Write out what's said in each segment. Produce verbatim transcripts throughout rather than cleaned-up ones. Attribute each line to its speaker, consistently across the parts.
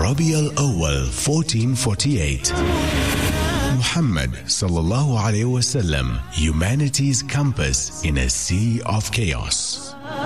Speaker 1: Rabi' al-Awwal fourteen forty-eight. Muhammad sallallahu alayhi wasallam, humanity's compass in a sea of chaos.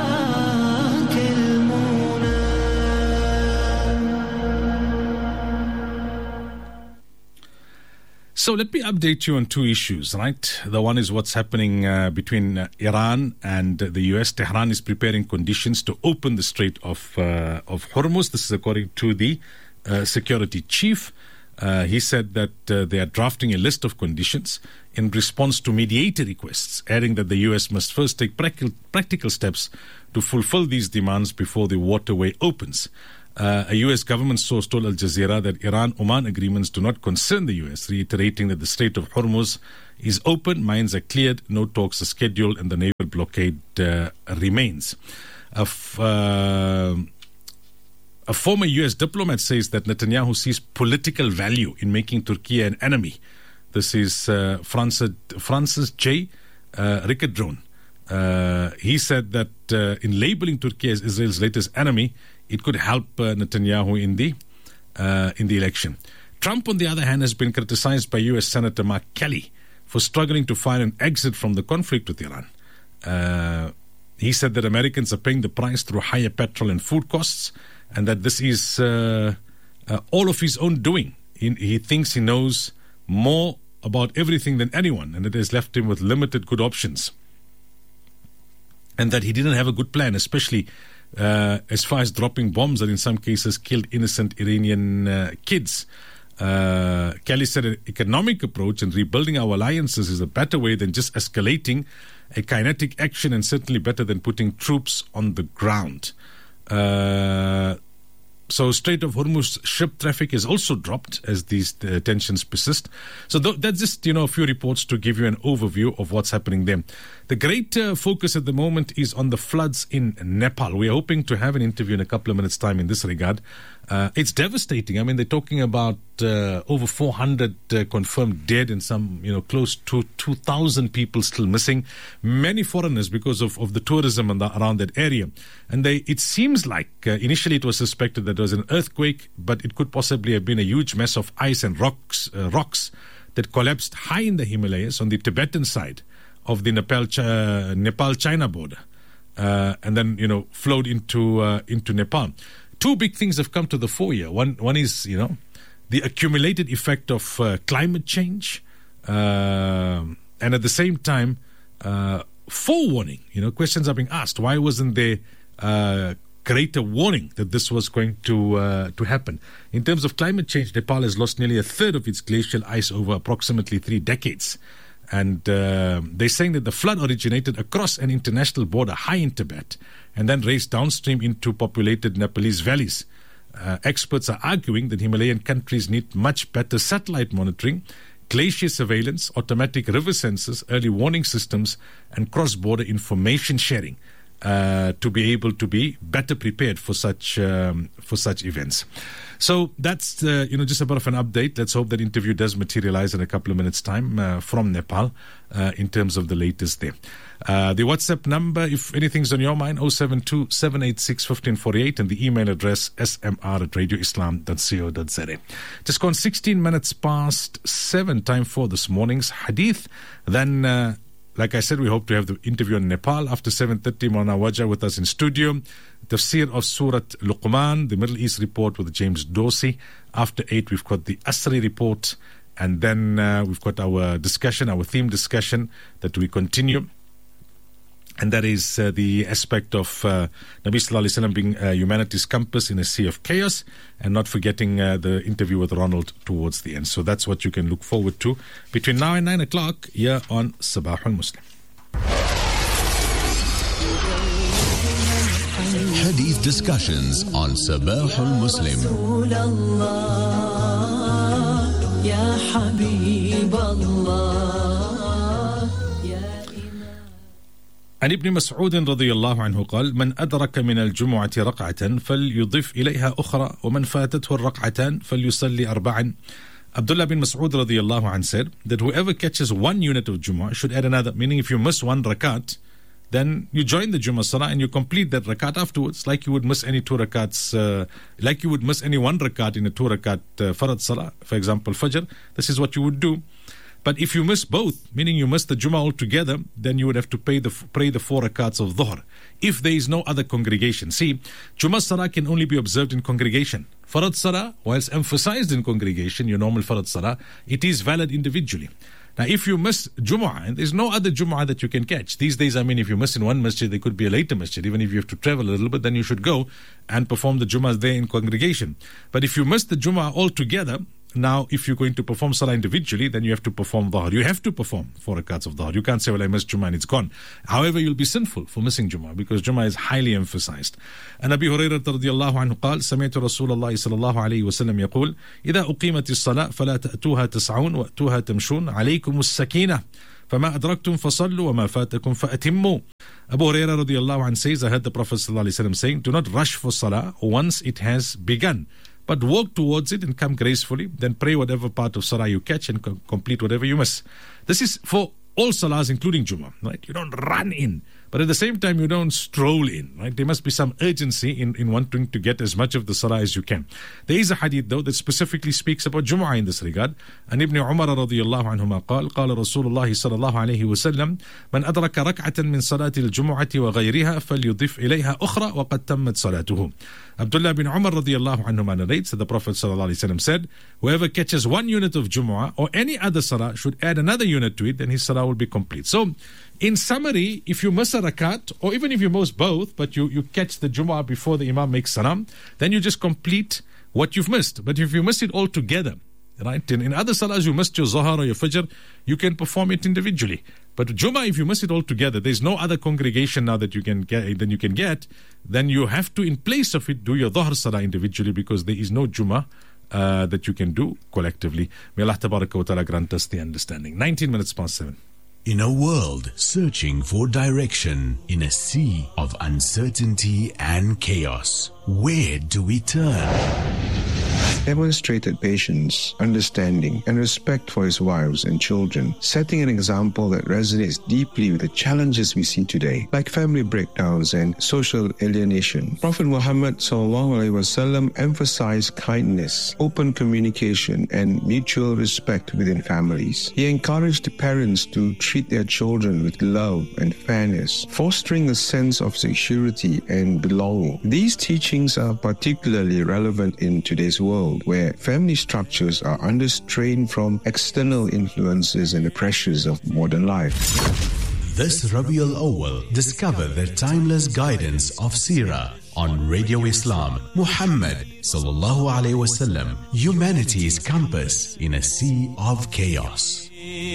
Speaker 2: So let me update you on two issues, right? The one is what's happening uh, between uh, Iran and uh, the U S. Tehran is preparing conditions to open the Strait of uh, of Hormuz. This is according to the uh, security chief. Uh, he said that uh, they are drafting a list of conditions in response to mediator requests, adding that the U S must first take practical, practical steps to fulfill these demands before the waterway opens. Uh, a U S government source told Al Jazeera that Iran-Oman agreements do not concern the U S, reiterating that the Strait of Hormuz is open, mines are cleared, no talks are scheduled, and the naval blockade uh, remains. A, f- uh, a former U S diplomat says that Netanyahu sees political value in making Turkey an enemy. This is uh, Francis, Francis J. Uh, Ricardron. Uh, he said that uh, in labeling Turkey as Israel's latest enemy, it could help uh, Netanyahu in the uh, in the election. Trump, on the other hand, has been criticized by U S Senator Mark Kelly for struggling to find an exit from the conflict with Iran. Uh, he said that Americans are paying the price through higher petrol and food costs, and that this is uh, uh, all of his own doing. He, he thinks he knows more about everything than anyone, and it has left him with limited good options. And that he didn't have a good plan, especially uh, as far as dropping bombs that in some cases killed innocent Iranian uh, kids. Uh, Kelly said an economic approach and rebuilding our alliances is a better way than just escalating a kinetic action, and certainly better than putting troops on the ground. Uh, So Strait of Hormuz ship traffic is also dropped as these uh, tensions persist. So th- that's just, you know, a few reports to give you an overview of what's happening there. The great uh, focus at the moment is on the floods in Nepal. We're hoping to have an interview in a couple of minutes' time in this regard. Uh, it's devastating. I mean, they're talking about uh, over four hundred uh, confirmed dead and some, you know, close to two thousand people still missing. Many foreigners because of, of the tourism and the, around that area. And they, it seems like uh, initially it was suspected that there was an earthquake, but it could possibly have been a huge mess of ice and rocks, uh, rocks that collapsed high in the Himalayas on the Tibetan side of the Nepal, uh, Nepal-China border, uh, and then, you know, flowed into uh, into Nepal. Two big things have come to the fore here. One, one is, you know, the accumulated effect of uh, climate change, uh, and at the same time, uh, forewarning. You know, questions are being asked. Why wasn't there uh, greater warning that this was going to uh, to happen? In terms of climate change, Nepal has lost nearly a third of its glacial ice over approximately three decades. And uh, they're saying that the flood originated across an international border high in Tibet and then raced downstream into populated Nepalese valleys. Uh, experts are arguing that Himalayan countries need much better satellite monitoring, glacier surveillance, automatic river sensors, early warning systems, and cross-border information sharing uh, to be able to be better prepared for such um, for such events. So that's uh, you know just a bit of an update. Let's hope that interview does materialize in a couple of minutes' time uh, from Nepal uh, in terms of the latest there. Uh, the WhatsApp number, if anything's on your mind, oh seven two, seven eight six, one five four eight, and the email address s m r at radio islam dot co dot z a. Just gone sixteen minutes past seven, time for this morning's hadith. Then, uh, like I said, we hope to have the interview on Nepal after seven thirty. Maulana Wajah with us in studio. Tafsir of Surat Luqman, the Middle East report with James Dorsey. After eight, we've got the Asri report. And then uh, we've got our discussion, our theme discussion that we continue. And that is uh, the aspect of uh, Nabi Sallallahu Alaihi Wasallam being uh, humanity's compass in a sea of chaos, and not forgetting uh, the interview with Ronald towards the end. So that's what you can look forward to between now and nine o'clock here on Sabahul Muslim.
Speaker 1: Hadith discussions on Sabahul Muslim.
Speaker 3: Ya Habib Allah.
Speaker 2: عن ابن مسعود رضي الله عنه قال من أدرك من الجمعة رقعة فليضف إليها أخرى ومن فاتته الرقعتان فليصلي أربعا. Abdullah bin Mas'ud radiyallahu anh said that whoever catches one unit of Jumu'ah should add another, meaning if you miss one rakat, then you join the Jummah Salah and you complete that rakat afterwards, like you would miss any two rakats, uh, like you would miss any one rakat in a two rakat uh, Farad Salah, for example, Fajr. This is what you would do. But if you miss both, meaning you miss the Jummah altogether, then you would have to pay the, pray the four rakats of Dhuhr. If there is no other congregation. See, Jummah Salah can only be observed in congregation. Farad Salah, whilst emphasized in congregation, your normal Farad Salah, it is valid individually. Now, if you miss Jumu'ah, and there's no other Jumu'ah that you can catch. These days, I mean, if you miss in one masjid, there could be a later masjid. Even if you have to travel a little bit, then you should go and perform the Jumu'ah there in congregation. But if you miss the Jumu'ah altogether, now, if you're going to perform Salah individually, then you have to perform Dhuhr. You have to perform four rakats of Dhuhr. You can't say, well, I missed Jummah and it's gone. However, you'll be sinful for missing Jummah because Jummah is highly emphasized. And Abi Hurairah radiyallahu anhu قال سمعت رسول الله صلى الله عليه وسلم يقول إذا أقيمت الصلاة فلا تأتوها تسعون وأتوها تمشون عليكم السكينة فما أدركتم فصلوا وما فاتكم فأتموا. Abu Hurairah radiyallahu anhu says, I heard the Prophet sallallahu alaihi wasallam saying, do not rush for Salah once it has begun, but walk towards it and come gracefully, then pray whatever part of Salah you catch and co- complete whatever you miss. This is for all Salahs, including Jummah, right? You don't run in, but at the same time, you don't stroll in, right? There must be some urgency in, in wanting to get as much of the Salah as you can. There is a hadith, though, that specifically speaks about Jumu'ah in this regard. And Ibn Umar radiyallahu anhuma قال قال رسول الله صلى الله عليه وسلم من أدرك ركعة من صلاة الجمعة وغيرها فليضيف إليها أخرى وقد تمت صلاته. Abdullah bin Umar radiyallahu anhuma narrates that the Prophet sallallahu alaihi wasallam said, whoever catches one unit of Jumu'ah or any other Salah should add another unit to it, then his Salah will be complete. So, in summary, if you miss a rakat, or even if you miss both, but you, you catch the Jumu'ah before the Imam makes salam, then you just complete what you've missed. But if you miss it all together, right? In, in other Salahs, you missed your Zuhr or your Fajr, you can perform it individually. But Jummah, if you miss it all together, there's no other congregation now that you can get, then you can get, then you have to, in place of it, do your Dhuhr Salah individually because there is no Jummah uh, that you can do collectively. May Allah Tabaraka wa Ta'ala grant us the understanding. nineteen minutes past seven.
Speaker 1: In a world searching for direction, in a sea of uncertainty and chaos, where do we turn?
Speaker 4: Demonstrated patience, understanding, and respect for his wives and children, setting an example that resonates deeply with the challenges we see today, like family breakdowns and social alienation. Prophet Muhammad sallallahu alaihi wasallam emphasized kindness, open communication, and mutual respect within families. He encouraged parents to treat their children with love and fairness, fostering a sense of security and belonging. These teachings are particularly relevant in today's world, where family structures are under strain from external influences and the pressures of modern life.
Speaker 1: This Rabiul Awwal, discover the timeless guidance of Seerah on Radio Islam. Muhammad sallallahu alaihi wasallam, humanity's compass in a sea of chaos.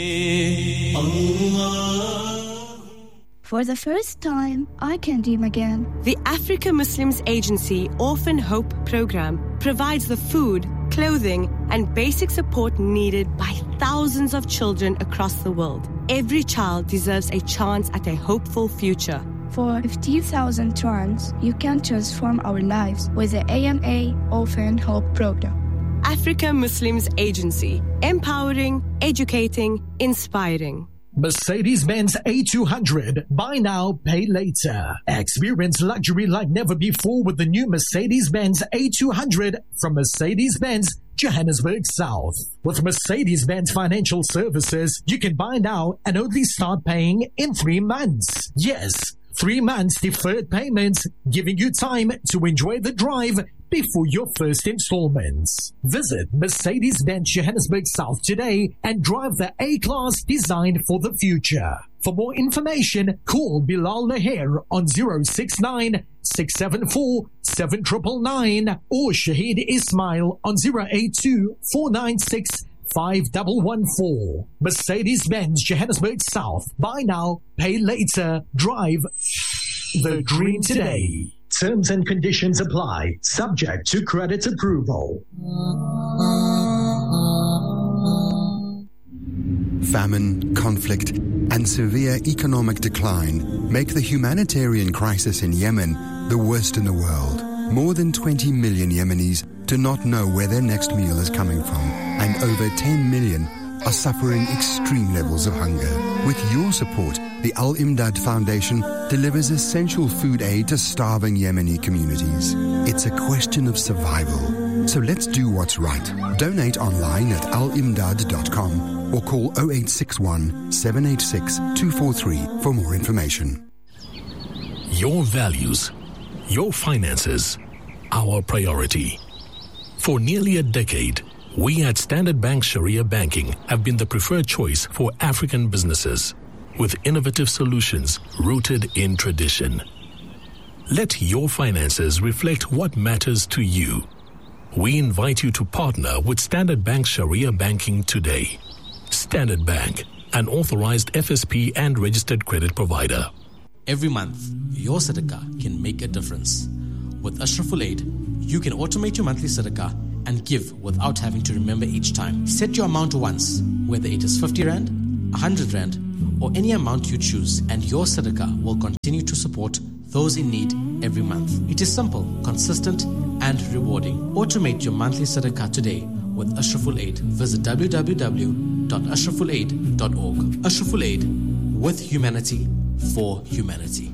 Speaker 5: For the first time, I can dream again.
Speaker 6: The Africa Muslims Agency Orphan Hope Program provides the food, clothing, and basic support needed by thousands of children across the world. Every child deserves a chance at a hopeful future.
Speaker 5: For fifteen thousand trons, you can transform our lives with the A M A Orphan Hope Program.
Speaker 6: Africa Muslims Agency, empowering, educating, inspiring.
Speaker 7: Mercedes-Benz A two hundred. Buy now, pay later. Experience luxury like never before with the new Mercedes-Benz A two hundred from Mercedes-Benz Johannesburg South. With Mercedes-Benz Financial Services, you can buy now and only start paying in three months. Yes, three months deferred payments, giving you time to enjoy the drive before your first installments. Visit Mercedes-Benz Johannesburg South today and drive the A-Class designed for the future. For more information, call Bilal Laher on zero six nine, six seven four, seven nine nine nine or Shahid Ismail on zero eight two, four nine six, five one one four. Mercedes-Benz Johannesburg South. Buy now, pay later. Drive the dream today. Terms and conditions apply, subject to credit approval.
Speaker 8: Famine, conflict, and severe economic decline make the humanitarian crisis in Yemen the worst in the world. More than twenty million Yemenis do not know where their next meal is coming from, and over ten million are suffering extreme levels of hunger. With your support, the Al-Imdad Foundation delivers essential food aid to starving Yemeni communities. It's a question of survival. So let's do what's right. Donate online at al imdad dot com or call oh eight six one, seven eight six, two four three for more information.
Speaker 9: Your values, your finances, our priority. For nearly a decade, we at Standard Bank Sharia Banking have been the preferred choice for African businesses, with innovative solutions rooted in tradition. Let your finances reflect what matters to you. We invite you to partner with Standard Bank Sharia Banking today. Standard Bank, an authorized F S P and registered credit provider.
Speaker 10: Every month, your sadaqah can make a difference. With Ashraful Aid, you can automate your monthly sadaqah and give without having to remember each time. Set your amount once, whether it is fifty rand, one hundred rand, or any amount you choose, and your sadaqah will continue to support those in need every month. It is simple, consistent, and rewarding. Automate your monthly sadaqah today with Ashraful Aid. Visit w w w dot ashraful aid dot org. Ashraful Aid, with humanity, for humanity.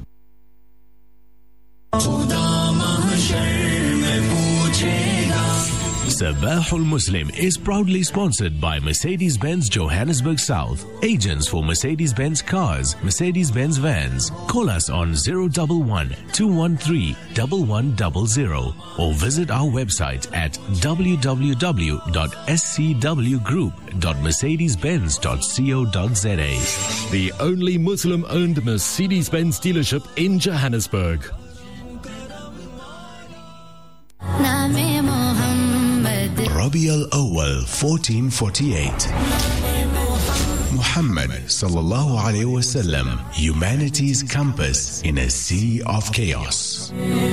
Speaker 1: Sabahul Muslim is proudly sponsored by Mercedes-Benz Johannesburg South, agents for Mercedes-Benz cars, Mercedes-Benz vans. Call us on zero one one, two one three, one one zero zero or visit our website at w w w dot s c w group dot mercedes benz dot co dot z a.
Speaker 11: The only Muslim-owned Mercedes-Benz dealership in Johannesburg.
Speaker 1: Rabi al-Awwal fourteen forty-eight. Muhammad sallallahu alayhi wasallam, humanity's compass in a sea of chaos.